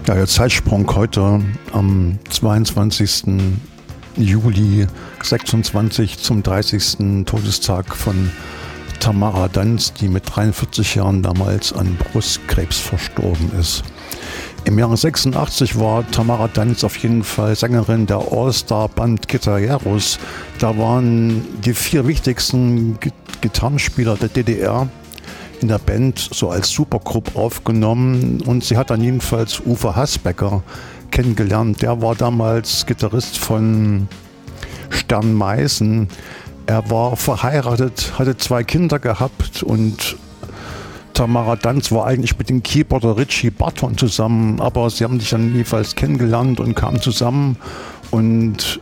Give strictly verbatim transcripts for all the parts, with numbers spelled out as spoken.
Ja, der Zeitsprung heute am zweiundzwanzigsten Juli sechsundzwanzig zum dreißigsten Todestag von Tamara Danz, die mit dreiundvierzig Jahren damals an Brustkrebs verstorben ist. Im Jahre sechsundachtzig war Tamara Danz auf jeden Fall Sängerin der All-Star-Band Guitarreros. Da waren die vier wichtigsten Gitarrenspieler der D D R in der Band so als Supergroup aufgenommen, und sie hat dann jedenfalls Uwe Hasbecker kennengelernt. Der war damals Gitarrist von Stern Meißen. Er war verheiratet, hatte zwei Kinder gehabt, und Tamara Danz war eigentlich mit dem Keyboarder Richie Barton zusammen, aber sie haben sich dann jedenfalls kennengelernt und kamen zusammen, und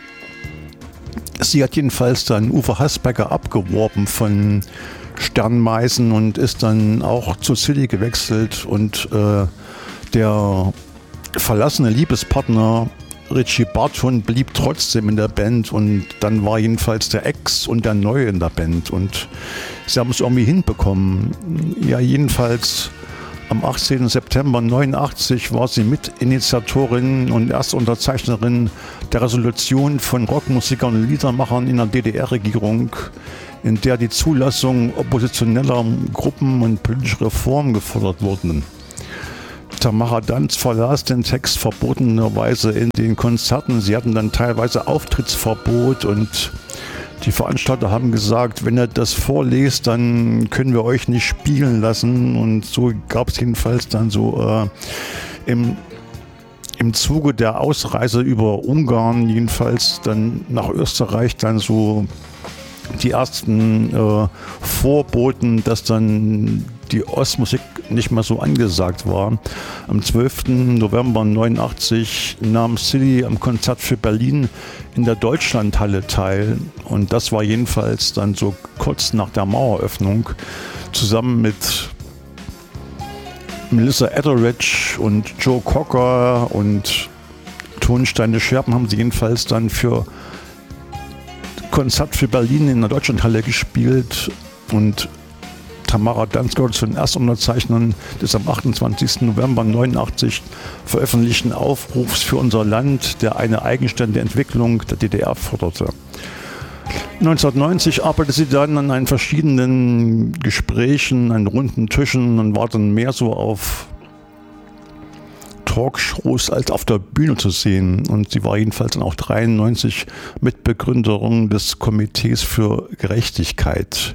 sie hat jedenfalls dann Uwe Hasbecker abgeworben von Stern Meißen und ist dann auch zu Silly gewechselt, und äh, der verlassene Liebespartner Richie Barton blieb trotzdem in der Band, und dann war jedenfalls der Ex und der Neue in der Band, und sie haben es irgendwie hinbekommen. Ja, jedenfalls am achtzehnten September neunundachtzig war sie Mitinitiatorin und Erstunterzeichnerin der Resolution von Rockmusikern und Liedermachern in der D D R-Regierung, in der die Zulassung oppositioneller Gruppen und politische Reformen gefordert wurden. Tamara Danz verlas den Text verbotenerweise in den Konzerten. Sie hatten dann teilweise Auftrittsverbot, und die Veranstalter haben gesagt, wenn ihr das vorlest, dann können wir euch nicht spielen lassen. Und so gab es jedenfalls dann so äh, im, im Zuge der Ausreise über Ungarn, jedenfalls dann nach Österreich, dann so die ersten äh, Vorboten, dass dann die Ostmusik nicht mehr so angesagt war. Am zwölften November neunundachtzig nahm Silly am Konzert für Berlin in der Deutschlandhalle teil, und das war jedenfalls dann so kurz nach der Maueröffnung. Zusammen mit Melissa Etheridge und Joe Cocker und Tonsteine Scherben haben sie jedenfalls dann für Konzert für Berlin in der Deutschlandhalle gespielt, und Tamara Danz gehört zu den Erstunterzeichnern des am achtundzwanzigsten November neunundachtzig veröffentlichten Aufrufs für unser Land, der eine eigenständige Entwicklung der D D R forderte. neunzehnhundertneunzig arbeitete sie dann an einen verschiedenen Gesprächen, an runden Tischen, und war dann mehr so auf Talkshows als auf der Bühne zu sehen, und sie war jedenfalls dann auch dreiundneunzig Mitbegründerin des Komitees für Gerechtigkeit.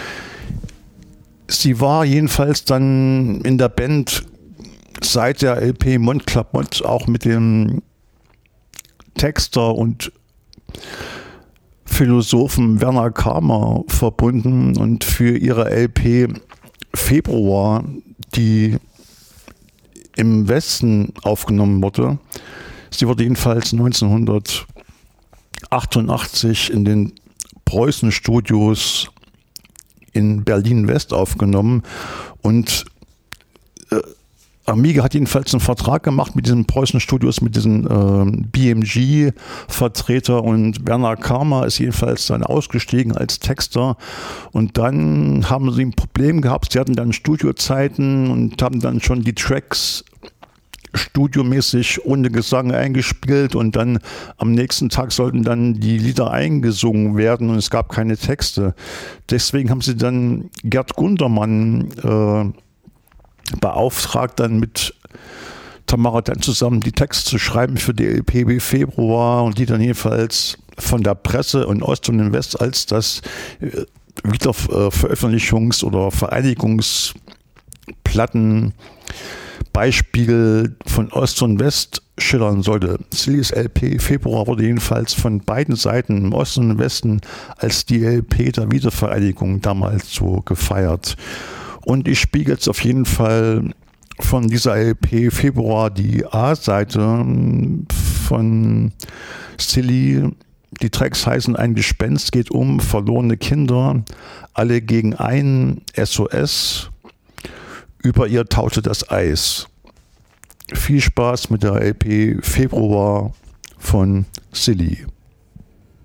Sie war jedenfalls dann in der Band seit der L P Mont Clamotte auch mit dem Texter und Philosophen Werner Karmer verbunden, und für ihre L P Februar, die im Westen aufgenommen wurde. Sie wurde jedenfalls neunzehnhundertachtundachtzig in den Preußen-Studios in Berlin-West aufgenommen, und äh, Amiga hat jedenfalls einen Vertrag gemacht mit diesen Preußen-Studios, mit diesem äh, B M G-Vertreter, und Werner Karmer ist jedenfalls dann ausgestiegen als Texter, und dann haben sie ein Problem gehabt. Sie hatten dann Studiozeiten und haben dann schon die Tracks studiomäßig ohne Gesang eingespielt, und dann am nächsten Tag sollten dann die Lieder eingesungen werden, und es gab keine Texte. Deswegen haben sie dann Gerd Gundermann äh, beauftragt, dann mit Tamara dann zusammen die Texte zu schreiben für die L P Februar, und die dann jedenfalls von der Presse und Ost und West als das äh, Wiederveröffentlichungs- oder Vereinigungsplatten Beispiel von Ost und West schillern sollte. Sillys L P Februar wurde jedenfalls von beiden Seiten, im Osten und Westen, als die L P der Wiedervereinigung damals so gefeiert. Und ich spiele jetzt auf jeden Fall von dieser L P Februar die A-Seite von Silly. Die Tracks heißen Ein Gespenst geht um, Verlorene Kinder, Alle gegen einen, S O S, Über ihr taute das Eis. Viel Spaß mit der L P Februar von Silly.